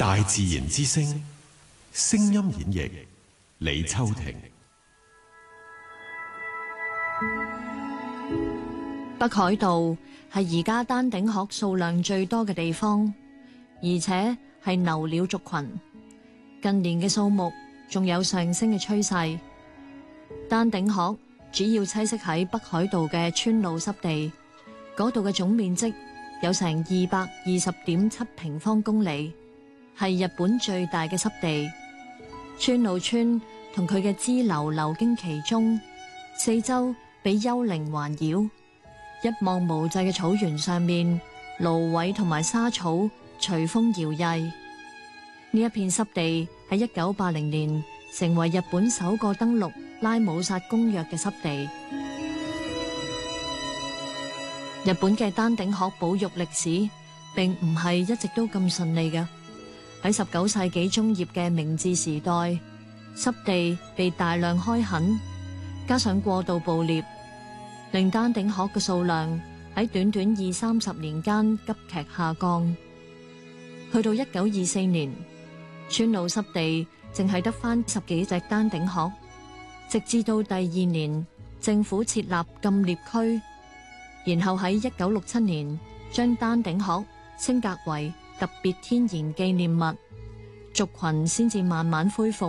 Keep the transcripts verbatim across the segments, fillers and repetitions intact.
大自然之聲，聲音演繹，李秋婷。 北海道係而家丹頂鶴數量最多嘅地方，而且係留鳥族群。近年嘅數目仲有上升嘅趨勢。丹頂鶴主要棲息喺北海道嘅川路濕地，嗰度嘅總面積有成二百二十點七平方公里，係日本最大嘅濕地。川路村同佢嘅支流流經其中，四周被幽靈環繞。一望無際嘅草原上面，蘆葦同埋沙草隨風搖曳。呢一片濕地喺一九八零年成為日本首個登陸拉姆薩公約嘅濕地。日本嘅丹頂鶴保育歷史並唔係一直都咁順利嘅。喺十九世紀中葉嘅明治時代，濕地被大量開墾，加上過度捕獵，令丹頂鶴嘅數量喺短短二三十年間急劇下降。去到一九二四年，川路濕地淨係得返十幾隻丹頂鶴，直至到第二年政府設立禁獵區，然後喺一九六七年將丹頂鶴升格為特別天然紀念物，族群先至慢慢恢復。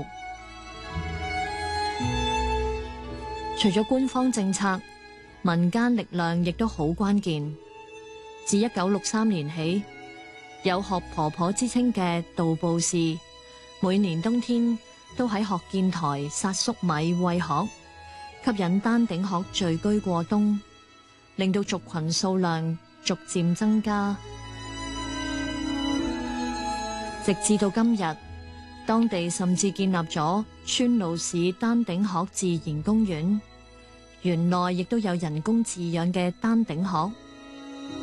除咗官方政策，民間力量亦都好關鍵。自一九六三年起，有鶴婆婆之稱嘅道布氏，每年冬天都喺鶴見台撒粟米餵鶴，吸引丹頂鶴聚居過冬，令到族群數量逐漸增加。直至到今日，當地甚至建立咗川路市丹頂鶴自然公園，園內亦都有人工飼養嘅丹頂鶴。